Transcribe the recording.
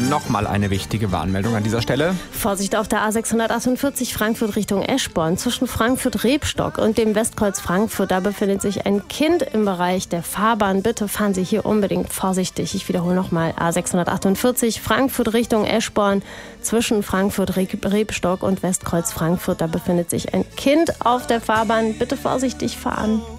Nochmal eine wichtige Warnmeldung an dieser Stelle. Vorsicht auf der A648 Frankfurt Richtung Eschborn. Zwischen Frankfurt-Rebstock und dem Westkreuz Frankfurt, da befindet sich ein Kind im Bereich der Fahrbahn. Bitte fahren Sie hier unbedingt vorsichtig. Ich wiederhole nochmal, A648 Frankfurt Richtung Eschborn. Zwischen Frankfurt-Rebstock und Westkreuz Frankfurt, da befindet sich ein Kind auf der Fahrbahn. Bitte vorsichtig fahren.